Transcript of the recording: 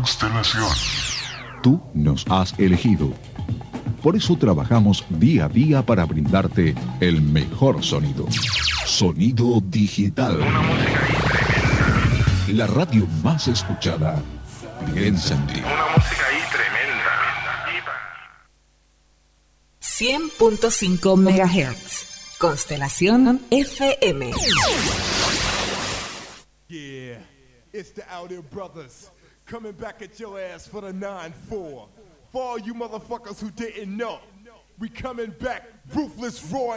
Constelación. Tú nos has elegido. Por eso trabajamos día a día para brindarte el mejor sonido. Sonido digital. Una música ahí tremenda. La radio más escuchada. Piensa en ti. Una música ahí tremenda. 100.5 MHz. Constelación FM. Yeah, it's the Out Here Brothers coming back at your ass for the 9-4. For all you motherfuckers who didn't know, we coming back ruthless, raw.